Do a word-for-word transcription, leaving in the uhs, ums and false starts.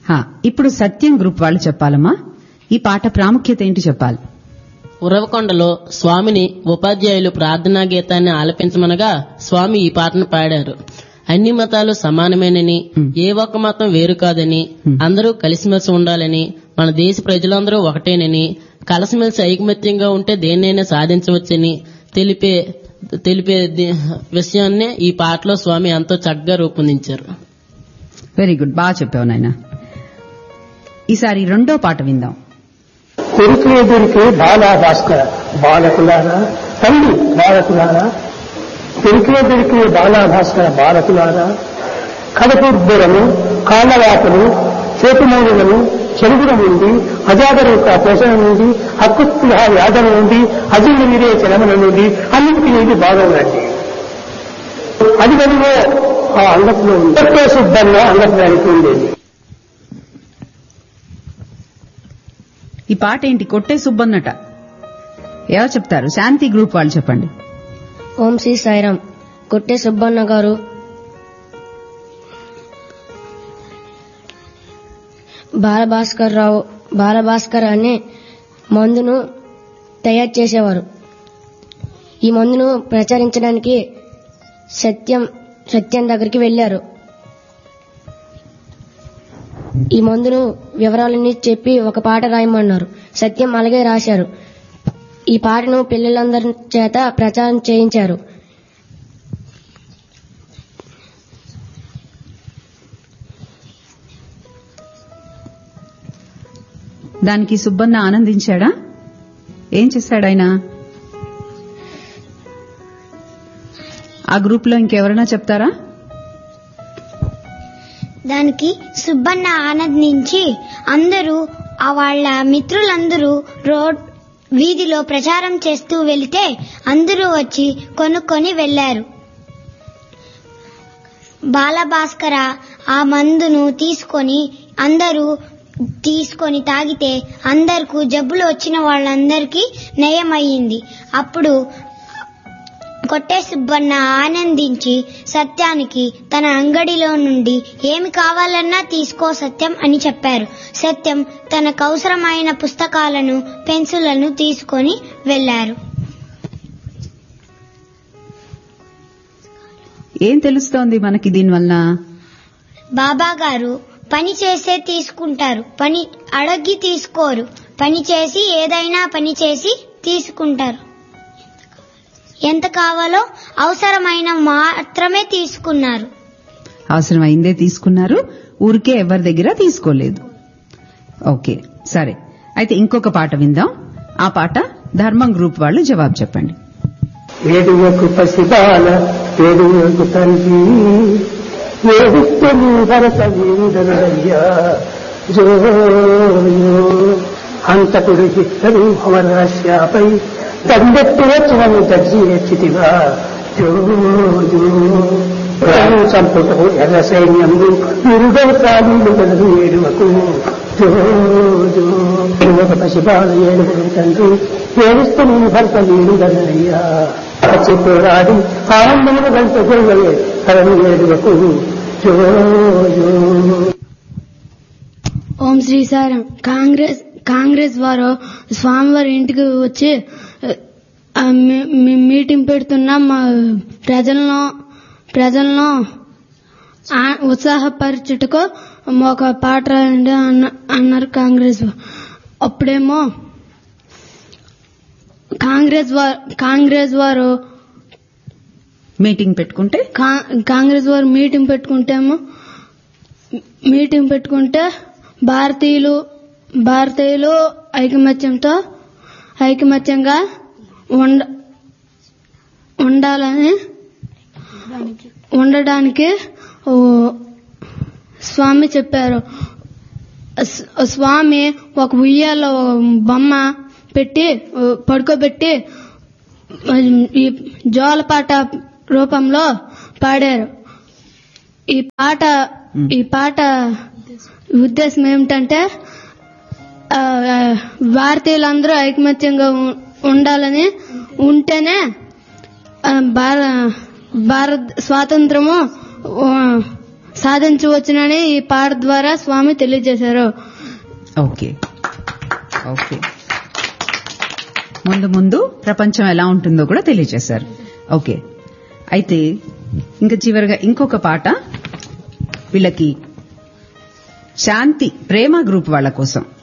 హా, ఇప్పుడు సత్యం గ్రూప్ వాళ్ళు చెప్పాలమ్మా, ఈ పాట ప్రాముఖ్యత ఏంటి చెప్పాలి. ఉరవకొండలో స్వామిని ఉపాధ్యాయులు ప్రార్థనా గీతాన్ని ఆలపించమనగా స్వామి ఈ పాటను పాడారు. అన్ని మతాలు సమానమేనని, ఏ ఒక్క మతం వేరు కాదని, అందరూ కలిసిమెలిసి ఉండాలని, మన దేశ ప్రజలందరూ ఒకటేనని, కలిసిమెలిసి ఐకమత్యంగా ఉంటే దేన్నైనా సాధించవచ్చని తెలిపే తెలిపే విషయాన్నే ఈ పాటలో స్వామి ఎంతో చక్కగా రూపొందించారు. వెరీ గుడ్, బాగా చెప్పావు నాయన. ఈసారి రెండో పాట విందాం. కొరికే దొరికే బాలా భాస్కర బాలకులారా, తల్లి బాలకులారా, కొరికే దొరికే బాలా భాస్కర బాలకులారా, కడపుబ్బురము, కాళ్ళవాతలు, చేతిమూలులను, చెరుగుల నుండి, అజాగరూక పోషణ నుండి, హక్కుస్పృహ వ్యాధన నుండి, అజీర్ణ విరే చలమల నుండి అన్నింటి నుండి బాగోనండి. అది వదిలో ఆ అంగట్లో ఉంది శుద్ధంగా అంగత్వానికి ఉండేది. ఈ పాట ఏంటి? కొట్టే సుబ్బన్నట. ఎవరు చెప్తారు? శాంతి గ్రూప్ వాళ్ళు చెప్పండి. ఓం శ్రీ సాయిరాం. కొట్టే సుబ్బన్న గారు బాలభాస్కర్ రావు బాలభాస్కర్ అనే మందును తయారు చేసేవారు. ఈ మందును ప్రచారించడానికి సత్యం సత్యం దగ్గరికి వెళ్లారు. ఈ మందును వివరాలన్నీ చెప్పి ఒక పాట రాయమన్నారు. సత్యం అలాగే రాశారు. ఈ పాటను పిల్లలందరి చేత ప్రచారం చేయించారు. దానికి సుబ్బన్న ఆనందించాడా? ఏం చేశాడు ఆయన? ఆ గ్రూప్ లో ఇంకెవరైనా చెప్తారా? దానికి సుబ్బన్న ఆనందించి అందరూ ఆ వాళ్ళ మిత్రులందరూ రోడ్ వీధిలో ప్రచారం చేస్తూ వెళితే అందరూ వచ్చి కొనుక్కొని వెళ్లారు. బాలభాస్కర ఆ మందును తీసుకొని అందరూ తీసుకొని తాగితే అందరికీ జబ్బులు వచ్చిన వాళ్ళందరికీ నయమయ్యింది. అప్పుడు కొట్టే సుబ్బన్న ఆనందించి సత్యానికి తన అంగడిలో నుండి ఏమి కావాలన్నా తీసుకో సత్యం అని చెప్పారు. సత్యం తనకు అవసరమైన పుస్తకాలను, పెన్సిళ్లను తీసుకొని వెళ్లారు. ఏం తెలుస్తోంది మనకి దీనివల్ల? బాబా గారు పని చేసే తీసుకుంటారు, పని అడగి తీసుకోరు. పని చేసి ఏదైనా పని చేసి తీసుకుంటారు. ఎంత కావాలో అవసరమైన మాత్రమే తీసుకున్నారు. అవసరమైందే తీసుకున్నారు, ఊరికే ఎవరి దగ్గర తీసుకోలేదు. ఓకే, సరే. అయితే ఇంకొక పాట విందాం. ఆ పాట ధర్మం గ్రూప్ వాళ్ళు జవాబు చెప్పండి. ఏడువకు పసిబాల ఏడువకు తల్లి ఏడుస్తని భరత వీరుడనయ్యా జోయో హంతకుడు హిత్తరు అమరాశ్యాపై దండెత్తి వచ్చినని దర్జీ ఎచ్చితివా జోయో చంపుటూ ఎర్ర సైన్యము నిరుగవ సాలీలు గలదు ఏడువకు జోజో ఏడువక పసిబాల ఏడువకు తండ్రి ఏడుస్తని భరత వీరుడనయ్యా వచ్చి పోరాడి ఆనందమును గంట గొల్లలే కరణి ఏడువకు జోజో. ఓం శ్రీ సాయిరాం. కాంగ్రెస్ కాంగ్రెస్ వారు స్వామివారి ఇంటికి వచ్చి మీటింగ్ పెడుతున్న మా ప్రజలను ప్రజలను ఉత్సాహపరచుటకు ఒక పాట రాయండి అన్నారు కాంగ్రెస్. అప్పుడేమో కాంగ్రెస్ వారు కాంగ్రెస్ వారు మీటింగ్ పెట్టుకుంటే కాంగ్రెస్ వారు మీటింగ్ పెట్టుకుంటేమో మీటింగ్ పెట్టుకుంటే భారతీయులు భారతీయులు ఐకమత్యంతో ఐకమత్యంగా ఉండ ఉండాలని ఉండడానికి స్వామి చెప్పారు. స్వామి ఒక ఉయ్యాలో బొమ్మ పెట్టి పడుకోబెట్టి ఈ జోలపాట రూపంలో పాడారు. ఈ పాట ఈ పాట ఉద్దేశం ఏమిటంటే భారతీయులందరూ ఐకమత్యంగా ఉండాలని, ఉంటేనే భారత స్వాతంత్రము సాధించవచ్చునని ఈ పాట ద్వారా స్వామి తెలియజేశారు. ఓకే ఓకే ముందు ముందు ప్రపంచం ఎలా ఉంటుందో కూడా తెలియజేశారు. ఓకే, అయితే ఇంకా చివరిగా ఇంకొక పాట వీళ్ళకి శాంతి ప్రేమ గ్రూప్ వాళ్ళ కోసం